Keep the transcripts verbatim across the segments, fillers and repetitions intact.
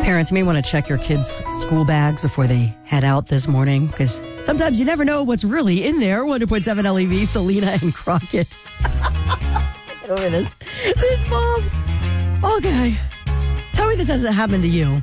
Parents, you may want to check your kids' school bags before they head out this morning, because sometimes you never know what's really in there. one hundred point seven L E V, Selena and Crockett. Get over this. This mom. Okay. Tell me this hasn't happened to you.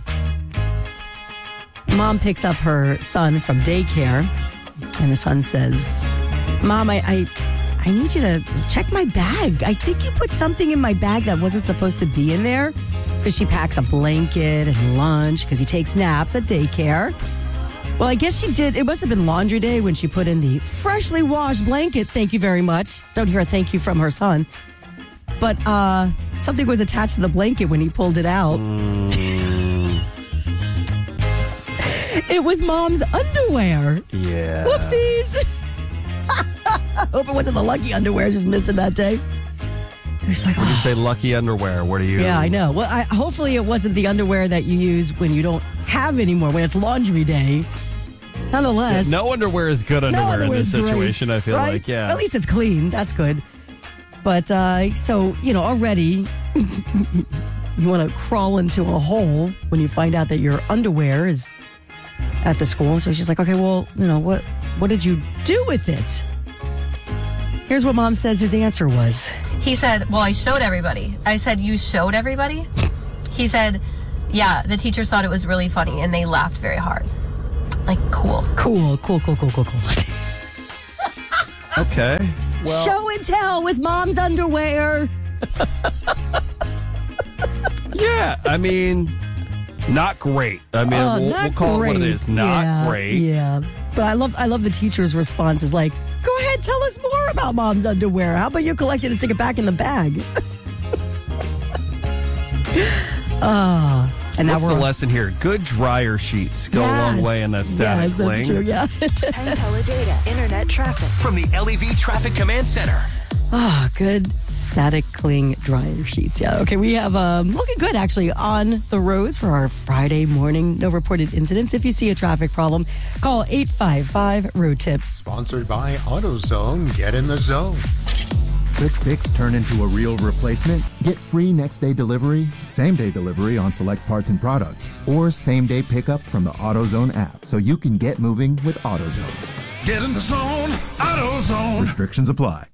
Mom picks up her son from daycare, and the son says, Mom, I, I, I need you to check my bag. I think you put something in my bag that wasn't supposed to be in there. Because she packs a blanket and lunch because he takes naps at daycare. Well, I guess she did. It must have been laundry day when she put in the freshly washed blanket. Thank you very much. Don't hear a thank you from her son. But uh, something was attached to the blanket when he pulled it out. Mm. It was Mom's underwear. Yeah. Whoopsies. Hope it wasn't the lucky underwear just missing that day. So she's like, when oh. you say lucky underwear, what do you... Yeah, I know. Well, I, hopefully it wasn't the underwear that you use when you don't have anymore, when it's laundry day. Nonetheless. Yeah, no underwear is good underwear no in this situation, great, I feel right? like, yeah. At least it's clean. That's good. But, uh, so, you know, already you want to crawl into a hole when you find out that your underwear is at the school. So she's like, okay, well, you know, what, what did you do with it? Here's what Mom says his answer was. He said, well, I showed everybody. I said, you showed everybody? He said, yeah, the teachers thought it was really funny, and they laughed very hard. Like, cool. Cool, cool, cool, cool, cool, cool. Okay. Well, show and tell with Mom's underwear. Yeah, I mean, not great. I mean, oh, we'll, we'll call great. it what it is. Not yeah, great. Yeah. But I love I love the teacher's response is like, go ahead, tell us more about Mom's underwear. How about you collect it and stick it back in the bag? Oh, and what's now the we're, lesson here? Good dryer sheets go yes, a long way in that static yes, that's cling. true, yeah. Penn Teledata Internet Traffic. From the L E V Traffic Command Center. Oh, good static cling dryer sheets. Yeah. Okay, we have um, looking good actually on the roads for our Friday morning. No reported incidents. If you see a traffic problem, call eight five five road tip. Sponsored by AutoZone. Get in the zone. Quick fix turn into a real replacement? Get free next day delivery, same day delivery on select parts and products, or same day pickup from the AutoZone app so you can get moving with AutoZone. Get in the zone, AutoZone. Restrictions apply.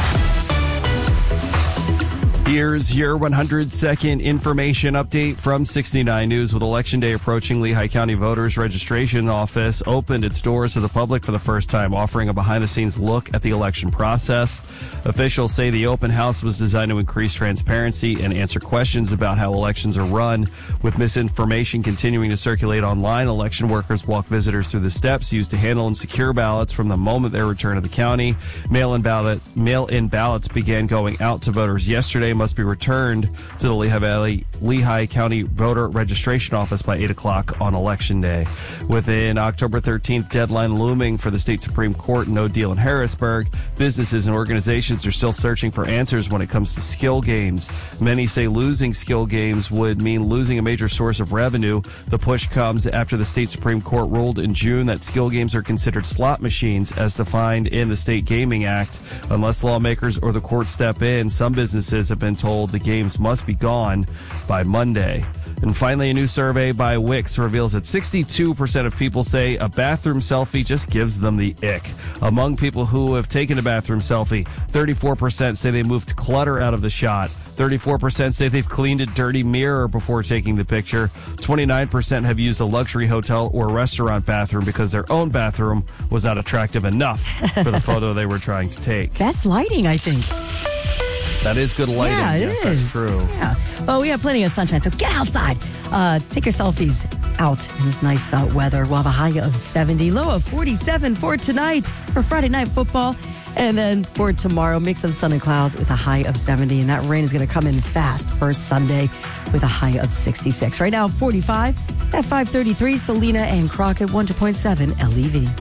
Here's your one hundred second information update from sixty-nine News. With Election Day approaching, Lehigh County Voters Registration Office opened its doors to the public for the first time, offering a behind-the-scenes look at the election process. Officials say the open house was designed to increase transparency and answer questions about how elections are run. With misinformation continuing to circulate online, election workers walk visitors through the steps used to handle and secure ballots from the moment they return to the county. Mail-in ballot, mail-in ballots began going out to voters yesterday, must be returned to the Lehigh Valley, Lehigh County Voter Registration Office by eight o'clock on Election Day. With an October thirteenth deadline looming for the state Supreme Court no deal in Harrisburg, businesses and organizations are still searching for answers when it comes to skill games. Many say losing skill games would mean losing a major source of revenue. The push comes after the state Supreme Court ruled in June that skill games are considered slot machines as defined in the State Gaming Act. Unless lawmakers or the court step in, some businesses have been told the games must be gone by Monday. And finally, a new survey by Wix reveals that sixty-two percent of people say a bathroom selfie just gives them the ick. Among people who have taken a bathroom selfie, thirty-four percent say they moved clutter out of the shot. thirty-four percent say they've cleaned a dirty mirror before taking the picture. twenty-nine percent have used a luxury hotel or restaurant bathroom because their own bathroom was not attractive enough for the photo they were trying to take. Best lighting, I think. That is good lighting. Yeah, it yes, is. That's true. Yeah. Well, we have plenty of sunshine, so get outside. Uh, take your selfies out in this nice uh, weather. We'll have a high of seventy, low of forty-seven for tonight for Friday Night Football. And then for tomorrow, mix of sun and clouds with a high of seventy. And that rain is going to come in fast for Sunday with a high of sixty-six. Right now, forty-five at five thirty-three, Selena and Crockett, one hundred point seven L E V.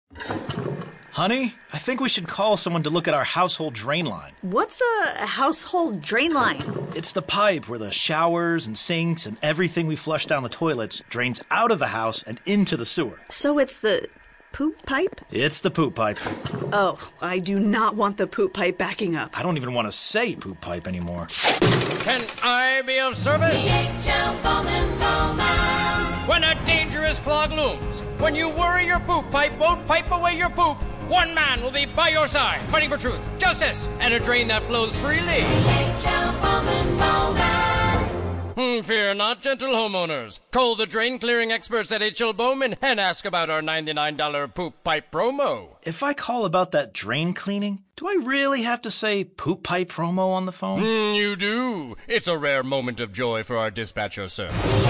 Honey, I think we should call someone to look at our household drain line. What's a household drain line? It's the pipe where the showers and sinks and everything we flush down the toilets drains out of the house and into the sewer. So it's the poop pipe? It's the poop pipe. Oh, I do not want the poop pipe backing up. I don't even want to say poop pipe anymore. Can I be of service? The H L Bowman Bowman. When you worry, your poop pipe won't pipe away your poop. One man will be by your side, fighting for truth, justice, and a drain that flows freely. Hmm, fear not, gentle homeowners. Call the drain clearing experts at H L Bowman and ask about our ninety-nine dollars poop pipe promo. If I call about that drain cleaning, do I really have to say poop pipe promo on the phone? Mm, you do. It's a rare moment of joy for our dispatcher, sir.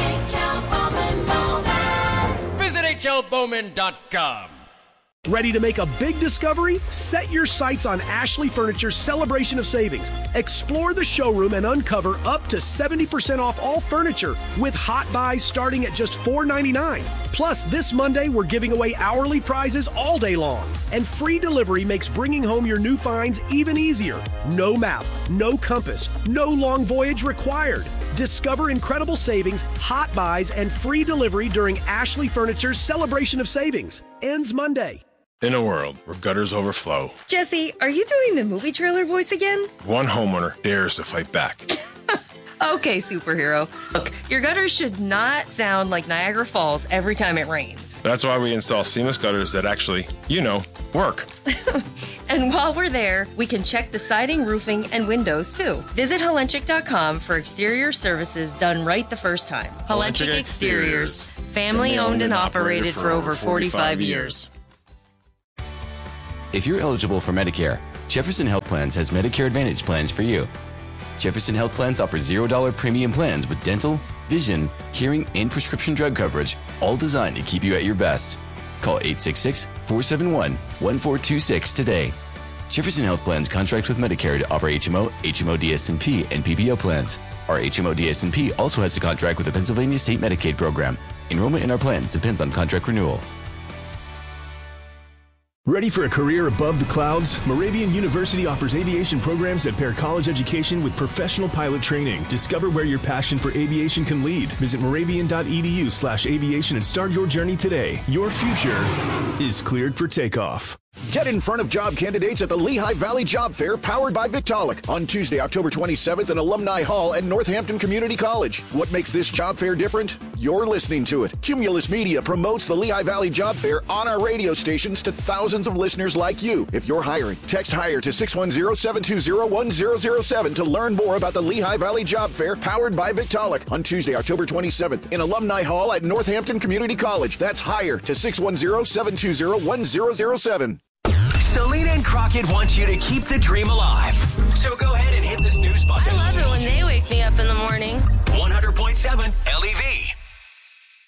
Visit H L Bowman dot com. Ready to make a big discovery? Set your sights on Ashley Furniture's Celebration of Savings. Explore the showroom and uncover up to seventy percent off all furniture with hot buys starting at just four ninety-nine. Plus, this Monday, we're giving away hourly prizes all day long. And free delivery makes bringing home your new finds even easier. No map, no compass, no long voyage required. Discover incredible savings, hot buys, and free delivery during Ashley Furniture's Celebration of Savings. Ends Monday. In a world where gutters overflow, Jesse, are you doing the movie trailer voice again? one homeowner dares to fight back. Okay, superhero. Look, your gutters should not sound like Niagara Falls every time it rains. That's why we install seamless gutters that actually, you know, work. And while we're there, we can check the siding, roofing, and windows, too. Visit Helenchik dot com for exterior services done right the first time. Helenchik Exteriors. Family owned and operated for over forty-five years. If you're eligible for Medicare, Jefferson Health Plans has Medicare Advantage plans for you. Jefferson Health Plans offer zero dollars premium plans with dental, vision, hearing, and prescription drug coverage, all designed to keep you at your best. Call eight six six, four seven one, one four two six today. Jefferson Health Plans contract with Medicare to offer H M O, H M O D S N P, and P P O plans. Our H M O D S N P also has a contract with the Pennsylvania State Medicaid program. Enrollment in our plans depends on contract renewal. Ready for a career above the clouds? Moravian University offers aviation programs that pair college education with professional pilot training. Discover where your passion for aviation can lead. Visit moravian dot e d u slash aviation and start your journey today. Your future is cleared for takeoff. Get in front of job candidates at the Lehigh Valley Job Fair powered by Victaulic on Tuesday, October twenty-seventh in Alumni Hall at Northampton Community College. What makes this job fair different? You're listening to it. Cumulus Media promotes the Lehigh Valley Job Fair on our radio stations to thousands of listeners like you. If you're hiring, text HIRE to six one zero, seven two zero, one zero zero seven to learn more about the Lehigh Valley Job Fair powered by Victaulic on Tuesday, October twenty-seventh in Alumni Hall at Northampton Community College. That's HIRE to six one zero, seven two zero, one zero zero seven. Selena and Crockett want you to keep the dream alive. So go ahead and hit the snooze button. I love it when they wake me up in the morning. one hundred point seven